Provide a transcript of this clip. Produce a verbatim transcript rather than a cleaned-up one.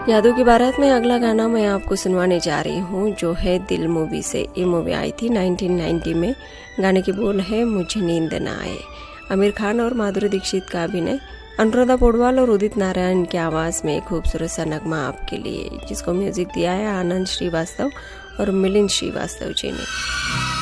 यादों की बारात में अगला गाना मैं आपको सुनवाने जा रही हूँ, जो है दिल मूवी से। ये मूवी आई थी नाइनटीन नाइंटी में। गाने के बोल है मुझे नींद न आए। आमिर खान और माधुरी दीक्षित का अभिनय, अनुराधा पौडवाल और उदित नारायण की आवाज़ में खूबसूरत सा नगमा आपके लिए, जिसको म्यूजिक दिया है आनंद श्रीवास्तव और मिलिंद श्रीवास्तव जी ने।